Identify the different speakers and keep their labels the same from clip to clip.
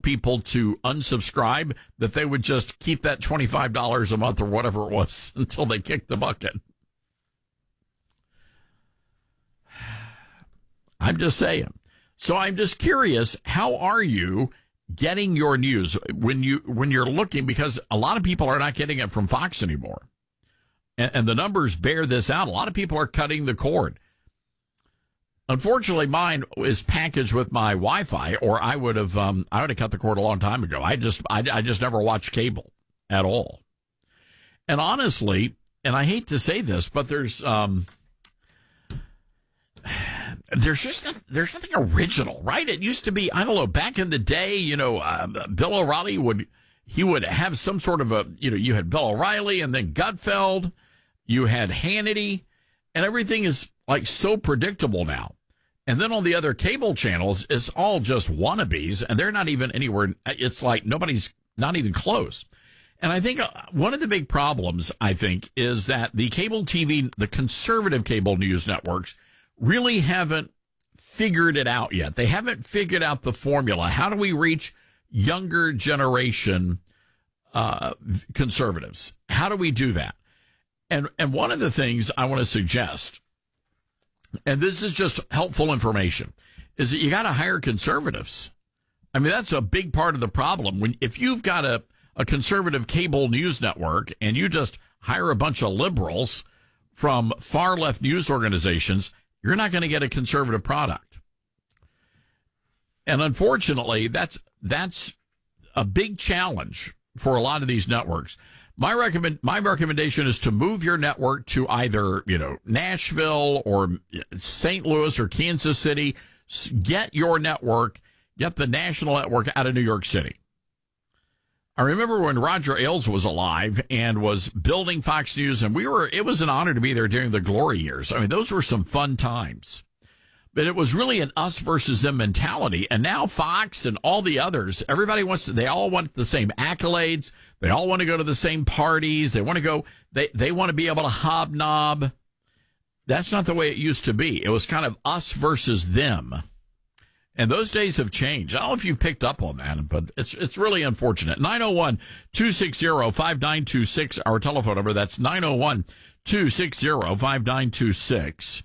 Speaker 1: people to unsubscribe, that they would just keep that $25 a month or whatever it was until they kicked the bucket. I'm just saying. So I'm just curious, how are you getting your news when you're looking, because a lot of people are not getting it from Fox anymore. And the numbers bear this out. A lot of people are cutting the cord. Unfortunately, mine is packaged with my Wi-Fi, or I would have cut the cord a long time ago. I just never watched cable at all. And honestly, and I hate to say this, but there's nothing original, right? It used to be, I don't know, back in the day, Bill O'Reilly would have some sort of you had Bill O'Reilly and then Gutfeld, you had Hannity, and everything is like so predictable now. And then on the other cable channels, it's all just wannabes, and they're not even anywhere. It's like nobody's not even close. And I think one of the big problems, is that the cable TV, the conservative cable news networks, really haven't figured it out yet. They haven't figured out the formula. How do we reach younger generation conservatives? How do we do that? And one of the things I want to suggest, and this is just helpful information, is that you got to hire conservatives. I mean, that's a big part of the problem. If you've got a conservative cable news network and you just hire a bunch of liberals from far left news organizations, you're not going to get a conservative product. And unfortunately, that's a big challenge for a lot of these networks. My recommendation is to move your network to either, Nashville or St. Louis or Kansas City. Get the national network out of New York City. I remember when Roger Ailes was alive and was building Fox News, and it was an honor to be there during the glory years. I mean, those were some fun times. But it was really an us versus them mentality. And now Fox and all the others, they all want the same accolades. They all want to go to the same parties. They want to be able to hobnob. That's not the way it used to be. It was kind of us versus them. And those days have changed. I don't know if you've picked up on that, but it's really unfortunate. 901-260-5926, our telephone number. That's 901-260-5926.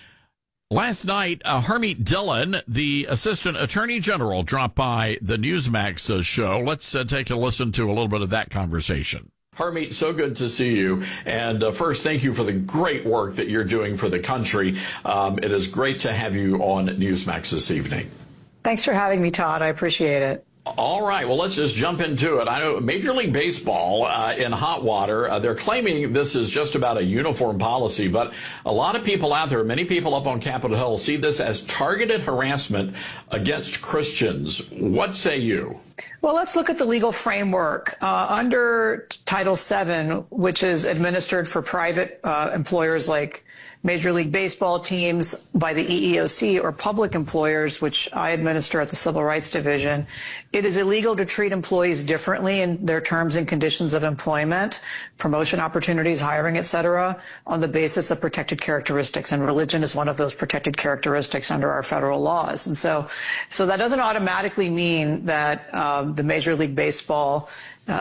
Speaker 1: Last night, Harmeet Dillon, the Assistant Attorney General, dropped by the Newsmax show. Let's take a listen to a little bit of that conversation. Harmeet, so good to see you. And first, thank you for the great work that you're doing for the country. It is great to have you on Newsmax this evening.
Speaker 2: Thanks for having me, Todd. I appreciate it.
Speaker 1: All right. Well, let's just jump into it. I know Major League Baseball in hot water, they're claiming this is just about a uniform policy, but a lot of people out there, many people up on Capitol Hill, see this as targeted harassment against Christians. What say you?
Speaker 2: Well, let's look at the legal framework. Under Title VII, which is administered for private employers like Major League Baseball teams by the EEOC or public employers, which I administer at the Civil Rights Division, it is illegal to treat employees differently in their terms and conditions of employment, promotion opportunities, hiring, etc., on the basis of protected characteristics. And religion is one of those protected characteristics under our federal laws. And so that doesn't automatically mean that the Major League Baseball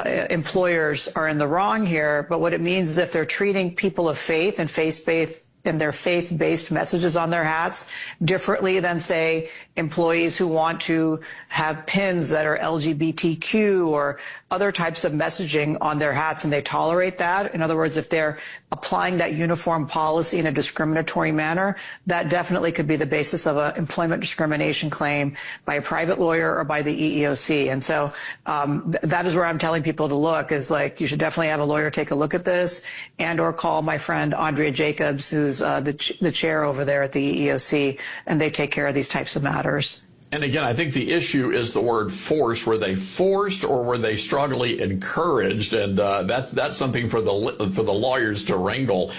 Speaker 2: employers are in the wrong here. But what it means is if they're treating people of faith and their faith-based messages on their hats differently than, say, employees who want to have pins that are LGBTQ or other types of messaging on their hats, and they tolerate that. In other words, if they're applying that uniform policy in a discriminatory manner, that definitely could be the basis of an employment discrimination claim by a private lawyer or by the EEOC. And so that is where I'm telling people to look, is like, you should definitely have a lawyer take a look at this, and or call my friend Andrea Jacobs, who's the chair over there at the EEOC, and they take care of these types of matters.
Speaker 1: And again, I think the issue is the word force. Were they forced or were they strongly encouraged? And that's something for the lawyers to wrangle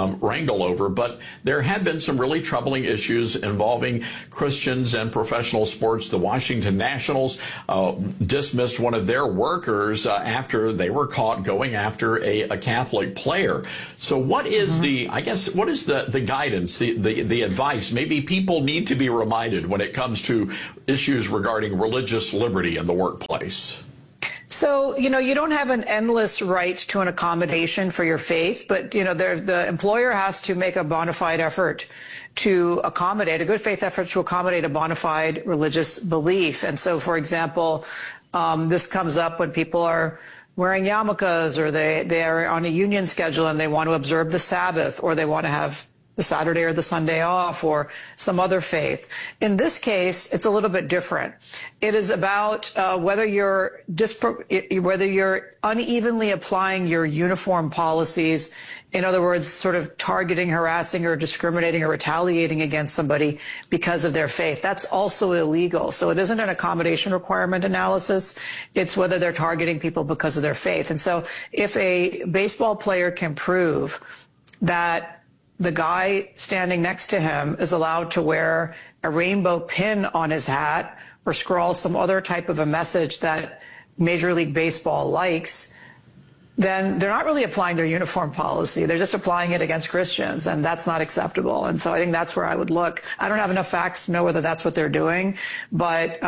Speaker 1: over. But there have been some really troubling issues involving Christians and professional sports. The Washington Nationals dismissed one of their workers after they were caught going after a Catholic player. So what is what is the guidance, the advice? Maybe people need to be reminded when it comes to issues regarding religious liberty in the workplace?
Speaker 2: So, you don't have an endless right to an accommodation for your faith, but, the employer has to make a bona fide effort to accommodate, a good faith effort to accommodate a bona fide religious belief. And so, for example, this comes up when people are wearing yarmulkes, or they are on a union schedule and they want to observe the Sabbath, or they want to have the Saturday or the Sunday off, or some other faith. In this case, it's a little bit different. It is about whether you're unevenly applying your uniform policies. In other words, sort of targeting, harassing, or discriminating or retaliating against somebody because of their faith. That's also illegal. So it isn't an accommodation requirement analysis. It's whether they're targeting people because of their faith. And so if a baseball player can prove that the guy standing next to him is allowed to wear a rainbow pin on his hat or scrawl some other type of a message that Major League Baseball likes, then they're not really applying their uniform policy. They're just applying it against Christians, and that's not acceptable. And so I think that's where I would look. I don't have enough facts to know whether that's what they're doing, but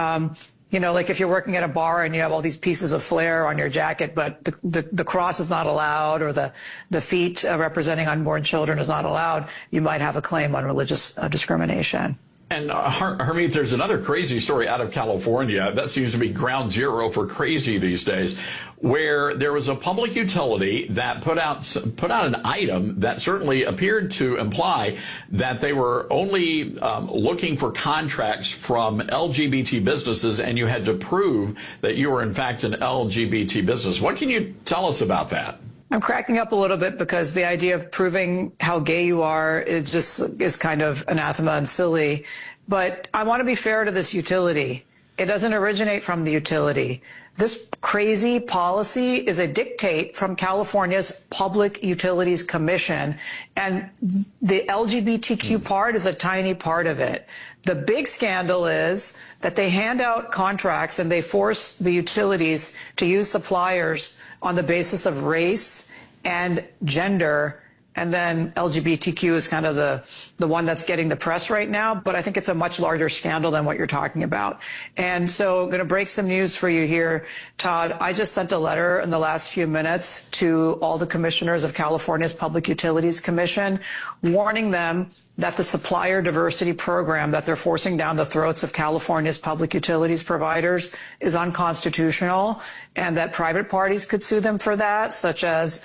Speaker 2: like if you're working at a bar and you have all these pieces of flair on your jacket, but the cross is not allowed, or the feet representing unborn children is not allowed, you might have a claim on religious discrimination.
Speaker 1: And Harmeet, there's another crazy story out of California that seems to be ground zero for crazy these days, where there was a public utility that put out an item that certainly appeared to imply that they were only looking for contracts from LGBT businesses, and you had to prove that you were in fact an LGBT business. What can you tell us about that?
Speaker 2: I'm cracking up a little bit because the idea of proving how gay you are is kind of anathema and silly. But I want to be fair to this utility. It doesn't originate from the utility. This crazy policy is a dictate from California's Public Utilities Commission, and the LGBTQ part is a tiny part of it. The big scandal is that they hand out contracts and they force the utilities to use suppliers on the basis of race and gender. And then LGBTQ is kind of the one that's getting the press right now. But I think it's a much larger scandal than what you're talking about. And so I'm going to break some news for you here, Todd. I just sent a letter in the last few minutes to all the commissioners of California's Public Utilities Commission, warning them that the supplier diversity program that they're forcing down the throats of California's public utilities providers is unconstitutional, and that private parties could sue them for that, such as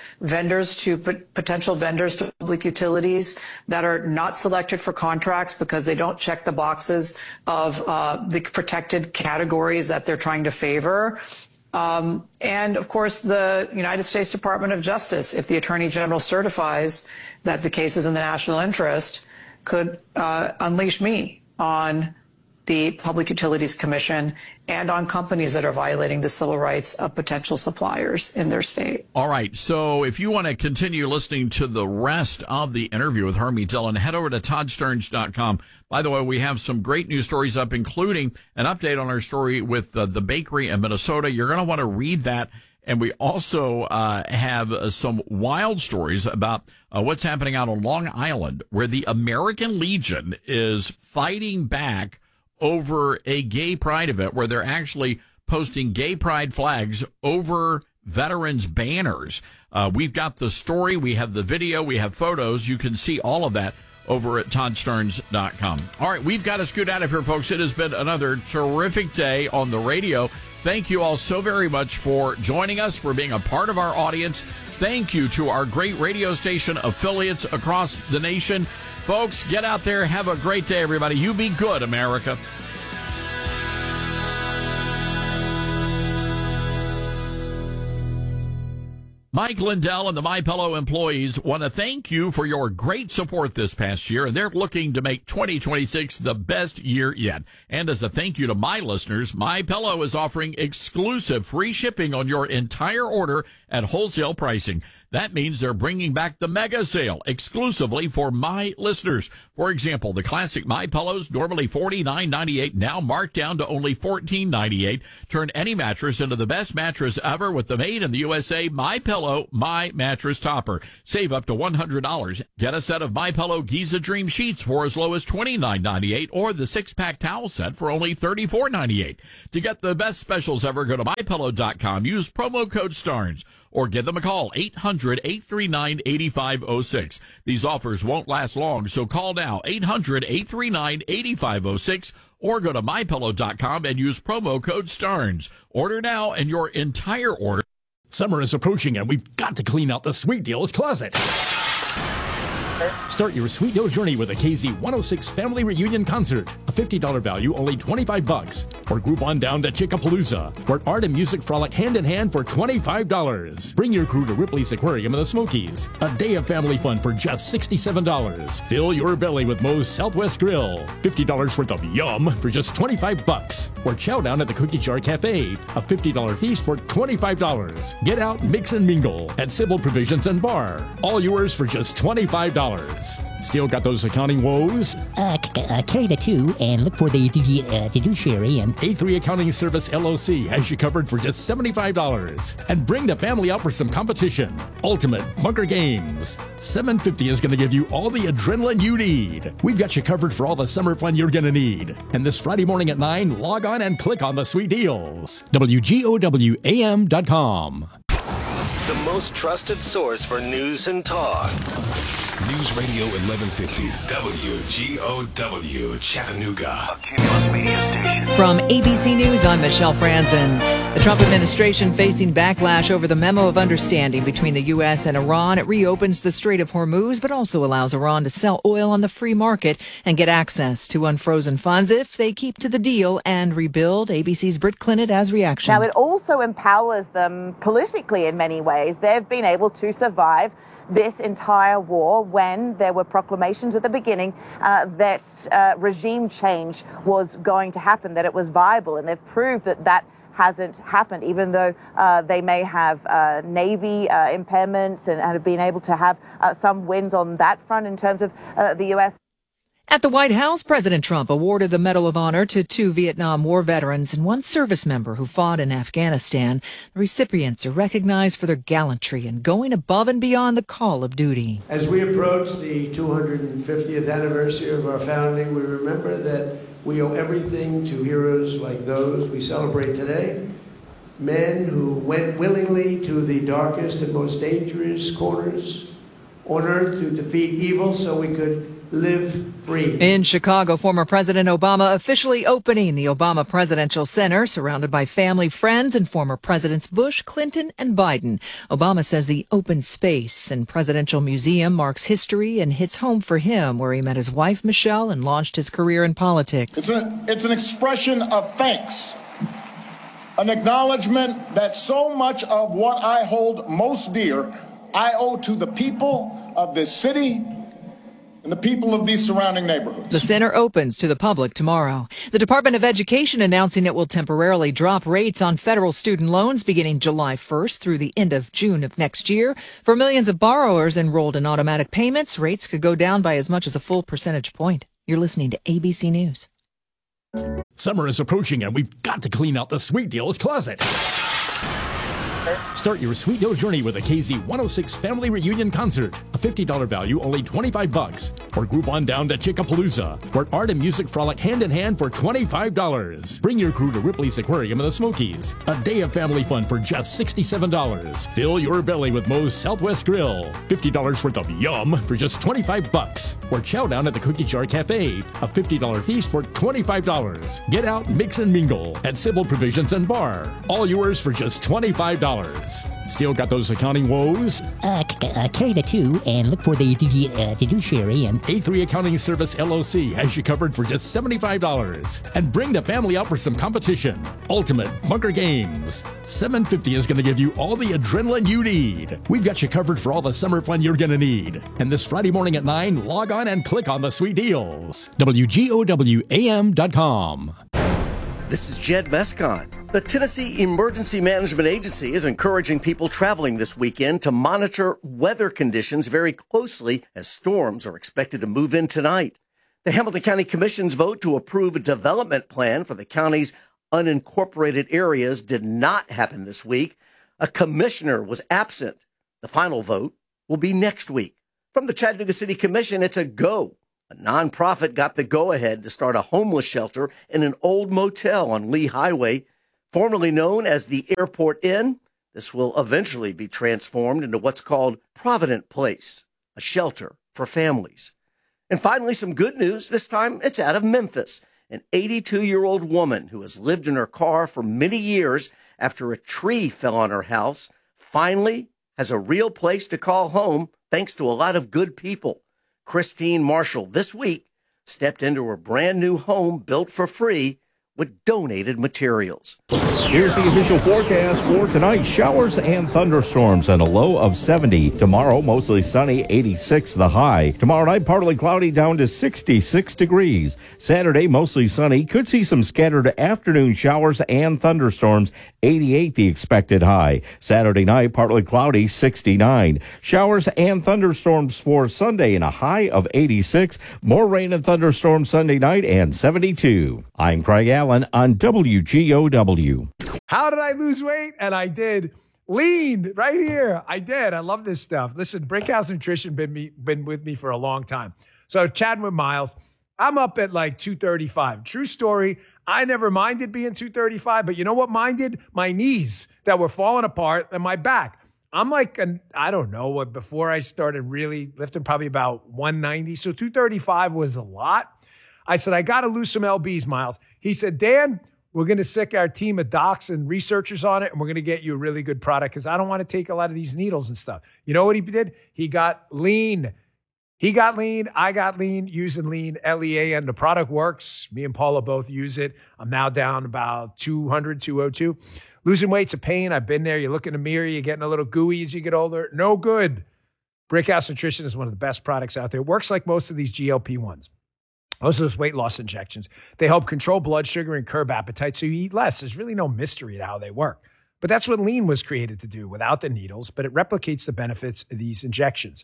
Speaker 2: potential vendors to public utilities that are not selected for contracts because they don't check the boxes of the protected categories that they're trying to favor. And of course, the United States Department of Justice, if the Attorney General certifies that the case is in the national interest, could unleash me on the Public Utilities Commission and on companies that are violating the civil rights of potential suppliers in their state.
Speaker 1: All right. So if you want to continue listening to the rest of the interview with Harmeet Dillon, head over to toddsterns.com. By the way, we have some great news stories up, including an update on our story with the bakery in Minnesota. You're going to want to read that. And we also have some wild stories about what's happening out on Long Island, where the American Legion is fighting back over a gay pride event, where they're actually posting gay pride flags over veterans' banners. We've got the story. We have the video. We have photos. You can see all of that over at toddsterns.com. All right, we've got to scoot out of here, folks. It has been another terrific day on the radio. Thank you all so very much for joining us, for being a part of our audience. Thank you to our great radio station affiliates across the nation. Folks, get out there. Have a great day, everybody. You be good, America. Mike Lindell and the MyPillow employees want to thank you for your great support this past year, and they're looking to make 2026 the best year yet. And as a thank you to my listeners, MyPillow is offering exclusive free shipping on your entire order at wholesale pricing. That means they're bringing back the mega sale exclusively for my listeners. For example, the classic My Pillows, normally $49.98, now marked down to only $14.98. Turn any mattress into the best mattress ever with the made in the USA My Pillow, My Mattress Topper. Save up to $100. Get a set of My Pillow Giza Dream Sheets for as low as $29.98 or the 6-pack towel set for only $34.98. To get the best specials ever, go to MyPillow.com. Use promo code STARNS or give them a call, 800-839-8506. These offers won't last long, so call now, 800-839-8506, or go to MyPillow.com and use promo code STARNS. Order now, and your entire order.
Speaker 3: Summer is approaching, and we've got to clean out the Sweet Deals closet. Start your Sweet Deal journey with a KZ106 Family Reunion Concert. A $50 value, only $25. Or group on down to Chickapalooza, where art and music frolic hand in hand for $25. Bring your crew to Ripley's Aquarium in the Smokies. A day of family fun for just $67. Fill your belly with Moe's Southwest Grill. $50 worth of yum for just $25. Or chow down at the Cookie Jar Cafe. A $50 feast for $25. Get out, mix and mingle at Civil Provisions and Bar. All yours for just $25. Still got those accounting woes?
Speaker 4: Carry the 2 and look for the fiduciary. And
Speaker 3: A3 Accounting Service LLC has you covered for just $75. And bring the family out for some competition. Ultimate Bunker Games. $750 is going to give you all the adrenaline you need. We've got you covered for all the summer fun you're going to need. And this Friday morning at 9, log on and click on the Sweet Deals. WGOWAM.com.
Speaker 5: The most trusted source for news and talk.
Speaker 6: News Radio 1150, WGOW, Chattanooga.
Speaker 5: A Cumulus media station.
Speaker 7: From ABC News, I'm Michelle Franzen. The Trump administration facing backlash over the memo of understanding between the U.S. and Iran. It reopens the Strait of Hormuz, but also allows Iran to sell oil on the free market and get access to unfrozen funds if they keep to the deal and rebuild. ABC's Britt Clinton has reaction.
Speaker 8: Now, it also empowers them politically in many ways. They've been able to survive this entire war when there were proclamations at the beginning that regime change was going to happen, that it was viable, and they've proved that that hasn't happened, even though they may have Navy impairments and have been able to have some wins on that front in terms of the U.S.
Speaker 7: At the White House, President Trump awarded the Medal of Honor to 2 Vietnam War veterans and 1 service member who fought in Afghanistan. The recipients are recognized for their gallantry and going above and beyond the call of duty.
Speaker 9: As we approach the 250th anniversary of our founding, we remember that we owe everything to heroes like those we celebrate today. Men who went willingly to the darkest and most dangerous corners on earth to defeat evil so we could live free.
Speaker 7: In Chicago, former President Obama officially opening the Obama Presidential Center, surrounded by family, friends, and former Presidents Bush, Clinton, and Biden. Obama says the open space and presidential museum marks history and hits home for him, where he met his wife, Michelle, and launched his career in politics.
Speaker 10: It's an expression of thanks, an acknowledgement that so much of what I hold most dear, I owe to the people of this city and the people of these surrounding neighborhoods.
Speaker 7: The center opens to the public tomorrow. The Department of Education announcing it will temporarily drop rates on federal student loans beginning July 1st through the end of June of next year. For millions of borrowers enrolled in automatic payments, rates could go down by as much as a full percentage point. You're listening to ABC News.
Speaker 3: Summer is approaching, and we've got to clean out the Sweet Deals closet. Start your Sweet Deal journey with a KZ106 Family Reunion Concert. A $50 value, only $25. Or group on down to Chickapalooza, where art and music frolic hand in hand for $25. Bring your crew to Ripley's Aquarium in the Smokies. A day of family fun for just $67. Fill your belly with Moe's Southwest Grill. $50 worth of yum for just $25. Or chow down at the Cookie Jar Cafe. A $50 feast for $25. Get out, mix and mingle at Civil Provisions and Bar. All yours for just $25. Still got those accounting woes?
Speaker 4: Carry the 2 and look for the fiduciary. And
Speaker 3: A3 Accounting Service LLC has you covered for just $75. And bring the family out for some competition. Ultimate Bunker Games. $750 is going to give you all the adrenaline you need. We've got you covered for all the summer fun you're going to need. And this Friday morning at 9, log on and click on the Sweet Deals. WGOWAM.com.
Speaker 5: This is Jed Mescott.
Speaker 11: The Tennessee Emergency Management Agency is encouraging people traveling this weekend to monitor weather conditions very closely as storms are expected to move in tonight. The Hamilton County Commission's vote to approve a development plan for the county's unincorporated areas did not happen this week. A commissioner was absent. The final vote will be next week. From the Chattanooga City Commission, it's a go. A nonprofit got the go-ahead to start a homeless shelter in an old motel on Lee Highway, formerly known as the Airport Inn. This will eventually be transformed into what's called Provident Place, a shelter for families. And finally, some good news. This time, it's out of Memphis. An 82-year-old woman who has lived in her car for many years after a tree fell on her house finally has a real place to call home thanks to a lot of good people. Christine Marshall this week stepped into her brand new home built for free with donated materials.
Speaker 12: Here's the official forecast for tonight. Showers and thunderstorms and a low of 70. Tomorrow, mostly sunny, 86 the high. Tomorrow night, partly cloudy down to 66 degrees. Saturday, mostly sunny. Could see some scattered afternoon showers and thunderstorms, 88 the expected high. Saturday night, partly cloudy, 69. Showers and thunderstorms for Sunday and a high of 86. More rain and thunderstorms Sunday night and 72. I'm Craig Allen on WGOW.
Speaker 13: How did I lose weight? And I did. Lean right here. I did. I love this stuff. Listen, Brickhouse Nutrition been with me for a long time. So chatting with Miles, I'm up at like 235. True story. I never minded being 235, but you know what minded? My knees that were falling apart and my back. I'm like, I don't know what, before I started really lifting, probably about 190. So 235 was a lot. I said, I got to lose some LBs, Miles. He said, Dan, we're going to sick our team of docs and researchers on it, and we're going to get you a really good product because I don't want to take a lot of these needles and stuff. You know what he did? He got lean. He got lean. I got lean using lean, LEA, and the product works. Me and Paula both use it. I'm now down about 200, 202. Losing weight's a pain. I've been there. You look in the mirror, you're getting a little gooey as you get older. No good. Brickhouse Nutrition is one of the best products out there. It works like most of these GLP-1s. Most of those weight loss injections, they help control blood sugar and curb appetite so you eat less. There's really no mystery to how they work. But that's what lean was created to do without the needles, but it replicates the benefits of these injections.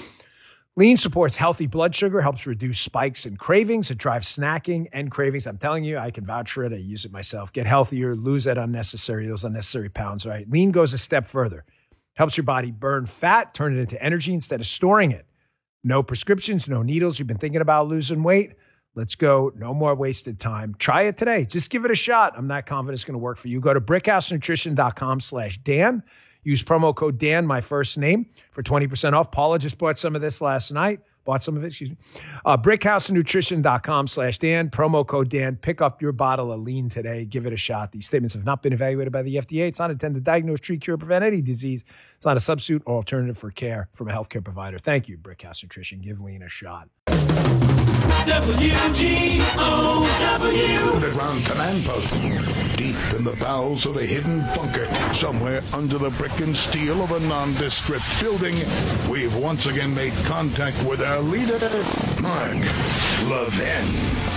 Speaker 13: Lean supports healthy blood sugar, helps reduce spikes and cravings. It drives snacking and cravings. I'm telling you, I can vouch for it. I use it myself. Get healthier, lose those unnecessary pounds, right? Lean goes a step further. Helps your body burn fat, turn it into energy instead of storing it. No prescriptions, no needles. You've been thinking about losing weight? Let's go. No more wasted time. Try it today. Just give it a shot. I'm not confident it's going to work for you. Go to brickhousenutrition.com/Dan. Use promo code Dan, my first name, for 20% off. Paula just bought some of this last night. Brickhousenutrition.com/Dan. Promo code Dan. Pick up your bottle of lean today. Give it a shot. These statements have not been evaluated by the FDA. It's not intended to diagnose, treat, cure, prevent any disease. It's not a substitute or alternative for care from a healthcare provider. Thank you, Brickhouse Nutrition. Give lean a shot.
Speaker 6: WGOW. Underground command post. Deep in the bowels of a hidden bunker, somewhere under the brick and steel of a nondescript building, we've once again made contact with our leader, Mark Levin.